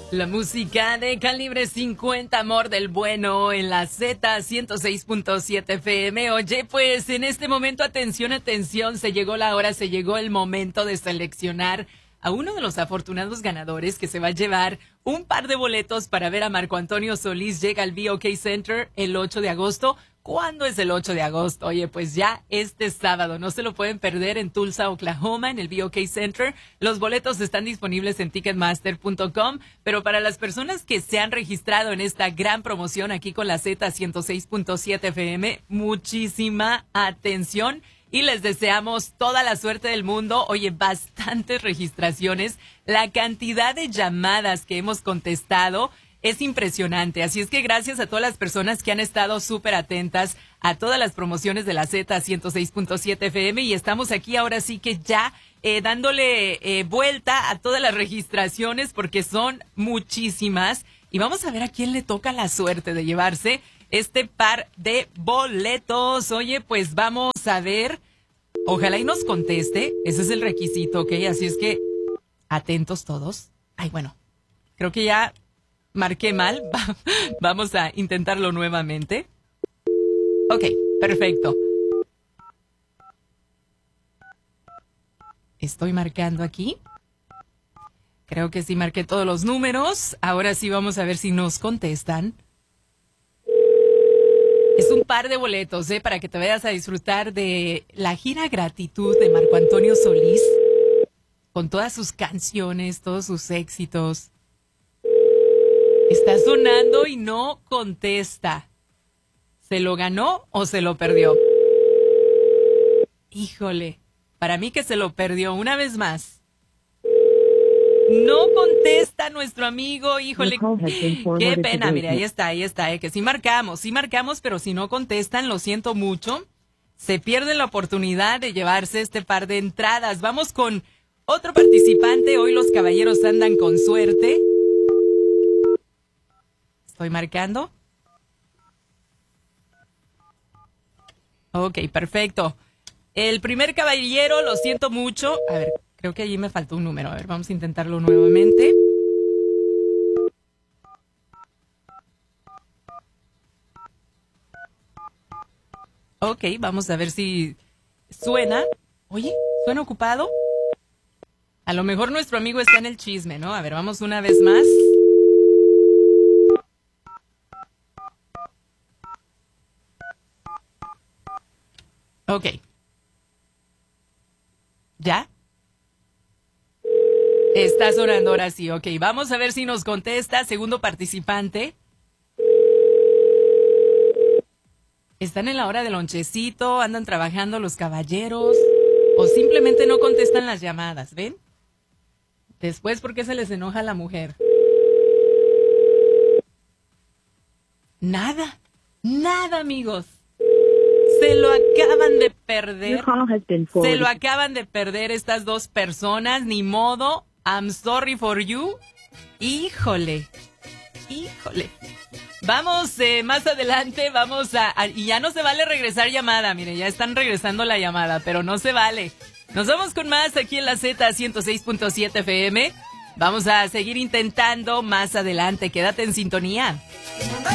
La música de Calibre 50, Amor del Bueno, en la Z 106.7 FM. Oye, pues en este momento, atención, se llegó la hora, se llegó el momento de seleccionar a uno de los afortunados ganadores que se va a llevar un par de boletos para ver a Marco Antonio Solís. Llega al BOK Center el 8 de agosto. ¿Cuándo es el 8 de agosto? Oye, pues ya este sábado. No se lo pueden perder en Tulsa, Oklahoma, en el BOK Center. Los boletos están disponibles en Ticketmaster.com. Pero para las personas que se han registrado en esta gran promoción aquí con la Z 106.7 FM, muchísima atención. Y les deseamos toda la suerte del mundo. Oye, bastantes registraciones. La cantidad de llamadas que hemos contestado es impresionante. Así es que gracias a todas las personas que han estado súper atentas a todas las promociones de la Z 106.7 FM. Y estamos aquí ahora sí que ya dándole vuelta a todas las registraciones porque son muchísimas. Y vamos a ver a quién le toca la suerte de llevarse este par de boletos. Oye, pues vamos a ver. Ojalá y nos conteste. Ese es el requisito, ¿ok? Así es que atentos todos. Ay, bueno, creo que ya marqué mal. Vamos a intentarlo nuevamente. Ok, perfecto. Estoy marcando aquí. Creo que sí marqué todos los números. Ahora sí vamos a ver si nos contestan. Es un par de boletos, para que te vayas a disfrutar de la gira Gratitud de Marco Antonio Solís, con todas sus canciones, todos sus éxitos. Está sonando y no contesta. ¿Se lo ganó o se lo perdió? Híjole, para mí que se lo perdió una vez más. No contesta nuestro amigo, híjole, qué pena. Mire, ahí está, que sí marcamos, pero si no contestan, lo siento mucho, se pierde la oportunidad de llevarse este par de entradas. Vamos con otro participante. Hoy los caballeros andan con suerte. Estoy marcando. Ok, perfecto. El primer caballero, lo siento mucho. A ver, creo que allí me faltó un número. A ver, vamos a intentarlo nuevamente. Ok, vamos a ver si suena. Oye, ¿suena ocupado? A lo mejor nuestro amigo está en el chisme, ¿no? A ver, vamos una vez más. Ok. ¿Ya? Está sonando ahora sí, ok. Vamos a ver si nos contesta. Segundo participante. ¿Están en la hora del lonchecito? ¿Andan trabajando los caballeros? ¿O simplemente no contestan las llamadas? ¿Ven? Después, ¿por qué se les enoja a la mujer? Nada, amigos. Se lo acaban de perder. Se lo acaban de perder estas dos personas. Ni modo. I'm sorry for you. Híjole. Vamos, más adelante vamos y ya no se vale regresar llamada. Mire, ya están regresando la llamada, pero no se vale. Nos vamos con más aquí en la Z 106.7 FM. Vamos a seguir intentando más adelante. Quédate en sintonía.